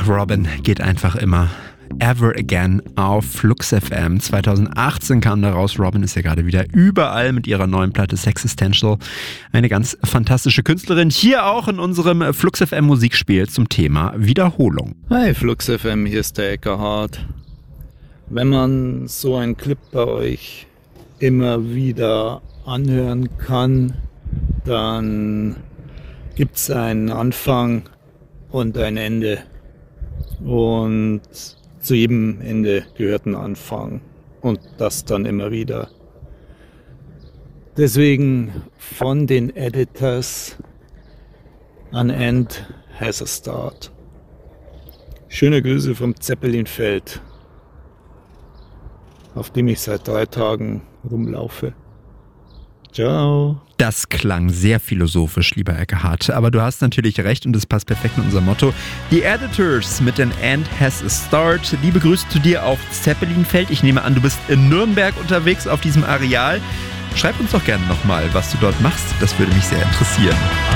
Robin geht einfach immer. Ever Again auf Flux FM. 2018 kam da raus. Robin ist ja gerade wieder überall mit ihrer neuen Platte Sexistential. Eine ganz fantastische Künstlerin. Hier auch in unserem Flux FM Musikspiel zum Thema Wiederholung. Hi Flux FM, hier ist der Eckerhard. Wenn man so einen Clip bei euch immer wieder anhören kann, dann gibt es einen Anfang und ein Ende. Und zu jedem Ende gehört ein Anfang und das dann immer wieder. Deswegen von den Editors, an End has a start. Schöne Grüße vom Zeppelinfeld, auf dem ich seit 3 Tagen rumlaufe. Ciao. Das klang sehr philosophisch, lieber Eckerhard. Aber du hast natürlich recht und das passt perfekt in unser Motto. Die Editors mit den End has a start. Liebe Grüße zu dir auf Zeppelinfeld. Ich nehme an, du bist in Nürnberg unterwegs auf diesem Areal. Schreib uns doch gerne nochmal, was du dort machst. Das würde mich sehr interessieren.